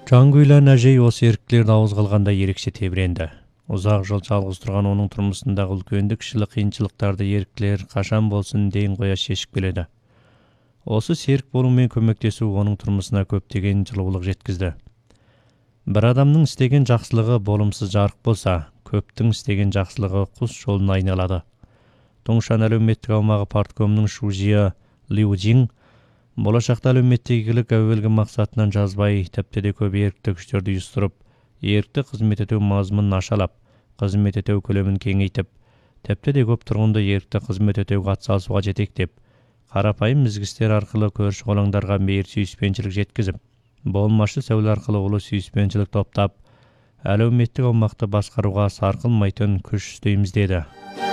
Жангүйлән әжей осы еріктілерді ауыз қалғанда ерекше тебіренді. Ұзақ жол жалғыз тұрған оның тұрмысындағы үлкенді кішілі қиыншылықтарды еріктілер қашан болсын дейін қоя шешіп келеді. Осы серік болумен көмектесу оның тұрмысына көптеген жылулық жеткізді. Бір адамның істеген жақсылығы болымсыз жарық болса, көптің істеген жақсылығы құс жолына айналады. Тоңшан әлеуметтік аумағы парткомның шужия Лиу Жин болашақта әлеуметтік игілік әуелгі мақсатынан жазбай, тіпті де көп ерікті күштерді ұйыстырып, ерікті қызмет ету мазмұнын ашалап, қызмет ету көлемін кеңейтіп, тіпті де көп тұрғынды ерікті қызмет етуге атсалысуға жетектеп, қарапайым ізгістер арқылы көрші қолаңдарға мейір сүйіспеншілік жеткізіп, болмашы сәуле арқылы ұлы сүйіспеншілік топтап, әлеуметтік аумақты басқаруға сарқылмайтын күш істейміз деді.